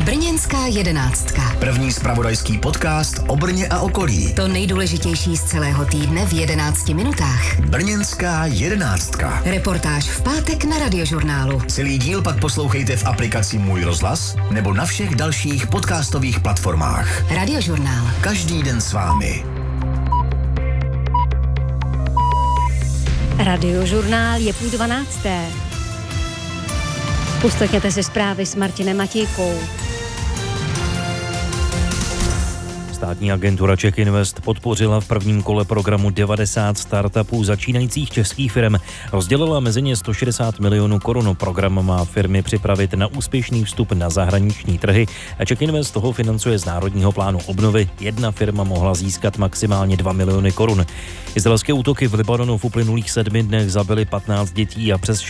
Brněnská jedenáctka. První zpravodajský podcast o Brně a okolí. To nejdůležitější z celého týdne v 11 minutách. Brněnská jedenáctka. Reportáž v pátek na Radiožurnálu. Celý díl pak poslouchejte v aplikaci Můj rozhlas nebo na všech dalších podcastových platformách. Radiožurnál. Každý den s vámi. Radiožurnál je 11:30. Poslechněte si zprávy s Martinem Matějkou. Státní agentura Czech Invest podpořila v prvním kole programu 90 startupů začínajících českých firm. Rozdělila mezi ně 160 milionů korun. Program má firmy připravit na úspěšný vstup na zahraniční trhy. Czech Invest toho financuje z Národního plánu obnovy. Jedna firma mohla získat maximálně 2 miliony korun. Izraelské útoky v Libanonu v uplynulých 7 dnech zabily 15 dětí a přes